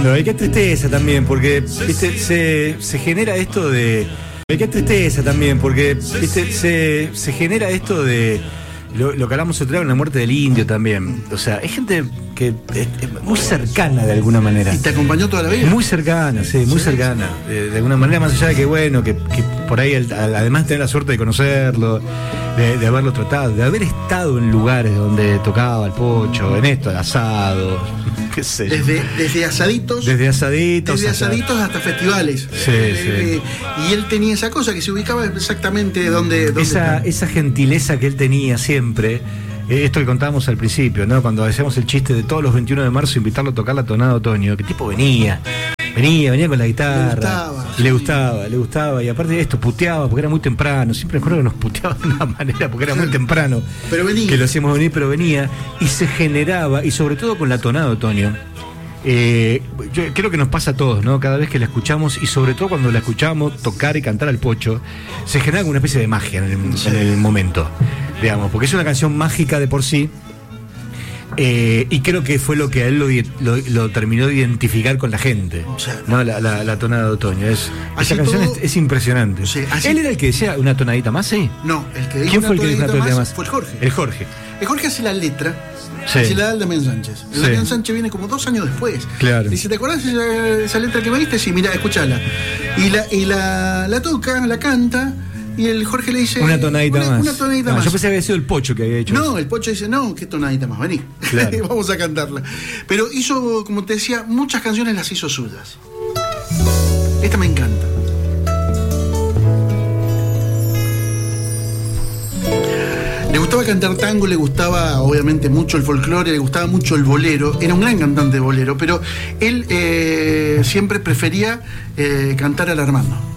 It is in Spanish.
No, qué tristeza también, porque ¿viste? Se genera esto de... Qué tristeza también, porque ¿viste? Se genera esto de... Lo que hablamos otro día con la muerte del indio también. O sea, hay gente que es muy cercana de alguna manera. ¿Y te acompañó toda la vida? Muy cercana, sí, muy cercana. De alguna manera, más allá de que, bueno, que por ahí, además de tener la suerte de conocerlo, de haberlo tratado, de haber estado en lugares donde tocaba el pocho, en esto, asados, qué sé yo. Desde asaditos. Desde asaditos hasta festivales. Sí. Y él tenía esa cosa que se ubicaba exactamente donde esa gentileza que él tenía siempre. Esto que contábamos al principio, ¿no? Cuando hacíamos el chiste de todos los 21 de marzo invitarlo a tocar la tonada de otoño, que tipo venía con la guitarra, le gustaba, y aparte de esto puteaba porque era muy temprano, siempre me acuerdo que nos puteaba de una manera porque era muy temprano, pero venía, que lo hacíamos venir, pero venía y se generaba, y sobre todo con la tonada de otoño. Yo creo que nos pasa a todos, ¿no? Cada vez que la escuchamos, y sobre todo cuando la escuchamos tocar y cantar al pocho, se genera como una especie de magia en el momento, digamos, porque es una canción mágica de por sí. Y creo que fue lo que a él lo terminó de identificar con la gente, ¿no? La tonada de otoño. Esa canción es impresionante. ¿Él era el que decía una tonadita más, sí? No, el que dijo ¿Quién fue el que dijo una tonadita más? Fue el Jorge. El Jorge hace la letra. Sí. Se la da el Damián Sánchez. El Damián Sánchez viene como 2 años después. Claro. Dice, ¿te acordás de esa letra que me diste? Sí, mira, escuchala. Y la toca, la canta, y el Jorge le dice... Una tonadita más. Una tonadita más. Yo pensé que había sido el Pocho que había hecho eso. El Pocho dice, no, qué tonadita más, vení. Claro. Vamos a cantarla. Pero hizo, como te decía, muchas canciones las hizo suyas. Esta me encanta. Le gustaba cantar tango, le gustaba obviamente mucho el folclore, le gustaba mucho el bolero, era un gran cantante de bolero, pero él siempre prefería cantar al Armando.